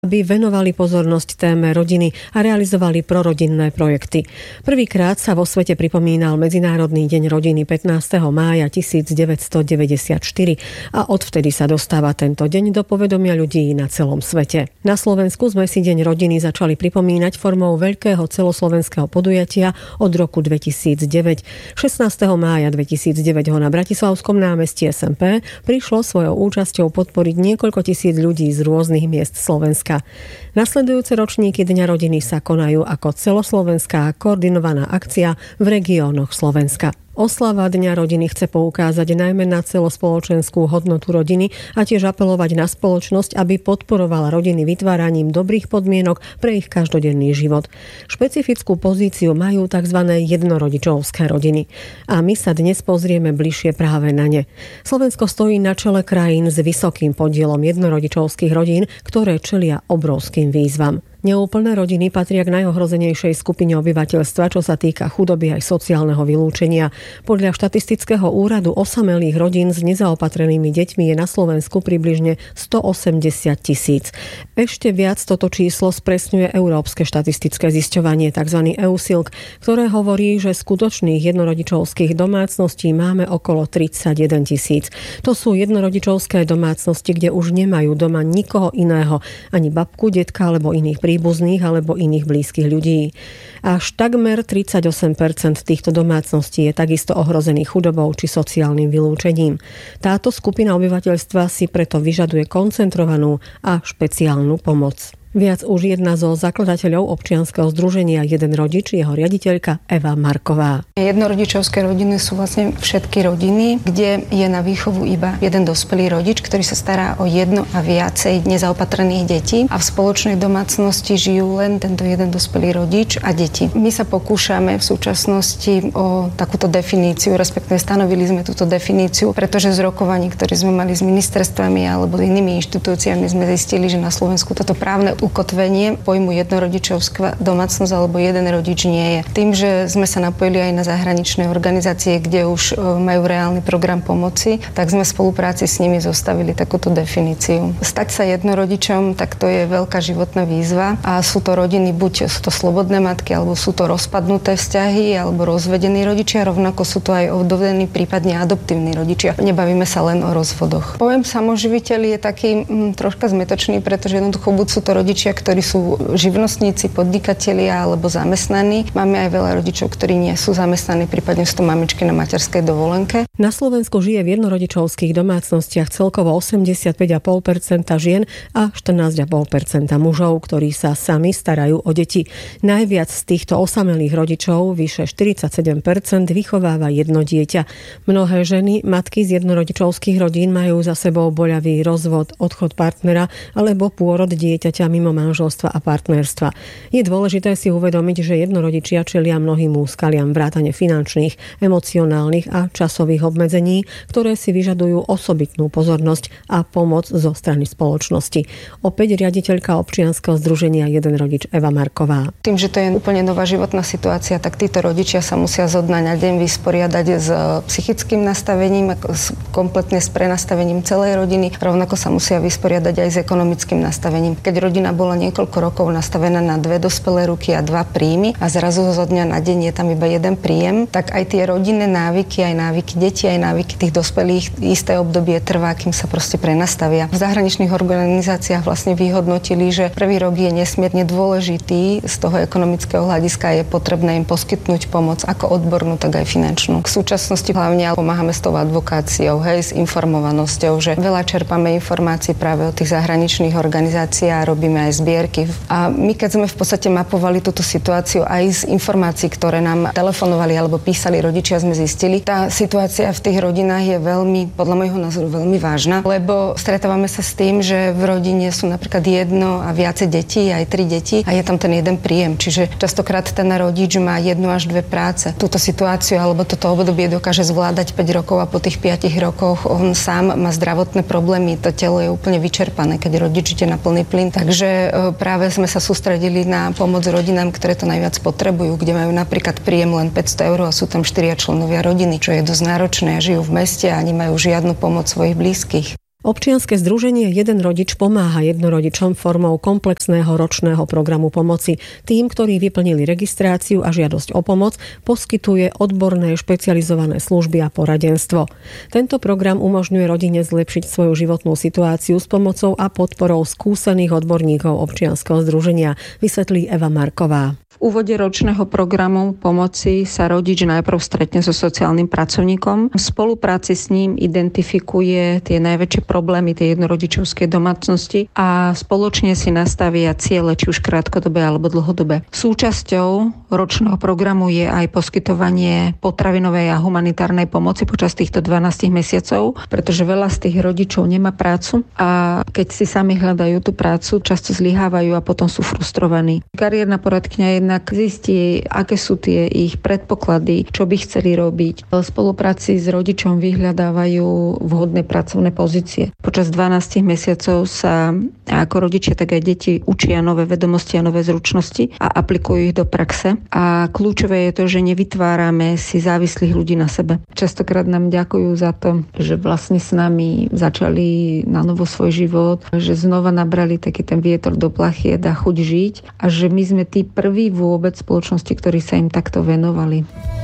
aby venovali pozornosť téme rodiny a realizovali prorodinné projekty. Prvýkrát sa vo svete pripomínal Medzinárodný deň rodiny 15. mája 1994 a odvtedy sa dostáva tento deň do povedomia ľudí na celom svete. Na Slovensku sme si deň rodiny začali pripomínať formou veľkého celoslovenského podujatia od roku 2009. 16. mája 2009 ho na Bratislavskom námestí SMP prišlo svojou účasťou podporiť niekoľko tisíc ľudí z rôznych miest Slovenska. Nasledujúce ročníky Dňa rodiny sa konajú ako celoslovenská koordinovaná akcia v regiónoch Slovenska. Oslava Dňa rodiny chce poukázať najmä na celospoločenskú hodnotu rodiny a tiež apelovať na spoločnosť, aby podporovala rodiny vytváraním dobrých podmienok pre ich každodenný život. Špecifickú pozíciu majú tzv. Jednorodičovské rodiny. A my sa dnes pozrieme bližšie práve na ne. Slovensko stojí na čele krajín s vysokým podielom jednorodičovských rodín, ktoré čelia obrovským výzvam. Neúplné rodiny patria k najohrozenejšej skupine obyvateľstva, čo sa týka chudoby aj sociálneho vylúčenia. Podľa štatistického úradu osamelých rodín s nezaopatrenými deťmi je na Slovensku približne 180 000. Ešte viac toto číslo spresňuje Európske štatistické zisťovanie, tzv. EUSILK, ktoré hovorí, že skutočných jednorodičovských domácností máme okolo 31 000. To sú jednorodičovské domácnosti, kde už nemajú doma nikoho iného, ani babku, detka alebo iných príbuzných alebo iných blízkych ľudí. Až takmer 38% týchto domácností je takisto ohrozených chudobou či sociálnym vylúčením. Táto skupina obyvateľstva si preto vyžaduje koncentrovanú a špeciálnu pomoc. Viac už jedna zo zakladateľov občianskeho združenia Jeden rodič, jeho riaditeľka Eva Marková. Jednorodičovské rodiny sú vlastne všetky rodiny, kde je na výchovu iba jeden dospelý rodič, ktorý sa stará o jedno a viacej nezaopatrených detí a v spoločnej domácnosti žijú len tento jeden dospelý rodič a deti. My sa pokúšame v súčasnosti o takúto definíciu, respektíve stanovili sme túto definíciu, pretože z rokovaní, ktoré sme mali s ministerstvami alebo inými inštitúciami, sme zistili, že na Slovensku toto právne ukotvenie pojmu jednorodičovská domácnosť alebo jeden rodič nie je. Tým, že sme sa napojili aj na zahraničné organizácie, kde už majú reálny program pomoci, tak sme v spolupráci s nimi zostavili takúto definíciu. Stať sa jednorodičom, tak to je veľká životná výzva a sú to rodiny, buď sú to slobodné matky, alebo sú to rozpadnuté vzťahy, alebo rozvedení rodičia, rovnako sú to aj ovdovdení, prípadne adoptívni rodičia. Nebavíme sa len o rozvodoch. Pojem samoživiteľ je taký troška zmetočný, pretože jednoducho buď sú to rodičia, ktorí sú živnostníci, podnikatelia alebo zamestnaní. Máme aj veľa rodičov, ktorí nie sú zamestnaní, prípadne sú to mamičky na materskej dovolenke. Na Slovensku žije v jednorodičovských domácnostiach celkovo 85,5% žien a 14,5% mužov, ktorí sa sami starajú o deti. Najviac z týchto osamelých rodičov, vyše 47%, vychováva jedno dieťa. Mnohé ženy, matky z jednorodičovských rodín majú za sebou boľavý rozvod, odchod partnera alebo pôrod dieťaťa mimo manželstva a partnerstva. Je dôležité si uvedomiť, že jednorodičia čelia mnohým úskaliam vrátane finančných, emocionálnych a časových obmedzení, ktoré si vyžadujú osobitnú pozornosť a pomoc zo strany spoločnosti. Opäť riaditeľka občianskeho združenia Jeden rodič Eva Marková. Tým, že to je úplne nová životná situácia, tak títo rodičia sa musia zo dňa na deň vysporiadať s psychickým nastavením, kompletne s prenastavením celej rodiny, rovnako sa musia vysporiadať aj s ekonomickým nastavením. Keď rodina bola niekoľko rokov nastavená na 2 dospelé ruky a 2 príjmy a zrazu zo dňa na deň je tam iba jeden príjem, tak aj tie rodinné návyky, aj návyky detí, aj návyky tých dospelých isté obdobie trvá, kým sa proste prenastavia. V zahraničných organizáciách vlastne vyhodnotili, že prvý rok je nesmierne dôležitý z toho ekonomického hľadiska, je potrebné im poskytnúť pomoc ako odbornú, tak aj finančnú. V súčasnosti hlavne pomáhame s tou advokáciou, s informovanosťou, že veľa čerpame informácií práve od tých zahraničných organizácií a robíme aj zbierky. A my keď sme v podstate mapovali túto situáciu aj z informácií, ktoré nám telefonovali alebo písali rodičia, sme zistili, tá situácia v tých rodinách je veľmi, podľa môjho názoru, veľmi vážna, lebo stretávame sa s tým, že v rodine sú napríklad jedno a viacej detí, aj 3 deti a je tam ten jeden príjem. Čiže častokrát ten rodič má 1 až 2 práce. Túto situáciu alebo toto obdobie dokáže zvládať 5 rokov a po tých 5 rokoch on sám má zdravotné problémy, to telo je úplne vyčerpané, keď rodič ide na plný plyn. Takže práve sme sa sústredili na pomoc rodinám, ktoré to najviac potrebujú, kde majú napríklad príjem len 500 eur a sú tam 4 členovia rodiny, čo je dosť náročné a žijú v meste a nemajú žiadnu pomoc svojich blízkych. Občianske združenie Jeden rodič pomáha jednorodičom formou komplexného ročného programu pomoci. Tým, ktorí vyplnili registráciu a žiadosť o pomoc, poskytuje odborné špecializované služby a poradenstvo. Tento program umožňuje rodine zlepšiť svoju životnú situáciu s pomocou a podporou skúsených odborníkov občianskeho združenia, vysvetlí Eva Marková. V úvode ročného programu pomoci sa rodič najprv stretne so sociálnym pracovníkom. V spolupráci s ním identifikuje tie najväčšie problémy tej jednorodičovskej domácnosti a spoločne si nastavia ciele, či už krátkodobé alebo dlhodobé. Súčasťou ročného programu je aj poskytovanie potravinovej a humanitárnej pomoci počas týchto 12 mesiacov, pretože veľa z tých rodičov nemá prácu a keď si sami hľadajú tú prácu, často zlyhávajú a potom sú frustrovaní. Kariérna poradkyňa jednak zistí, aké sú tie ich predpoklady, čo by chceli robiť. V spolupráci s rodičom vyhľadávajú vhodné pracovné pozície. Počas 12 mesiacov sa ako rodičia, tak aj deti učia nové vedomosti a nové zručnosti a aplikujú ich do praxe. A kľúčové je to, že nevytvárame si závislých ľudí na sebe. Častokrát nám ďakujú za to, že vlastne s nami začali na novo svoj život, že znova nabrali taký ten vietor do plachiet a chuť žiť a že my sme tí prví vôbec spoločnosti, ktorí sa im takto venovali.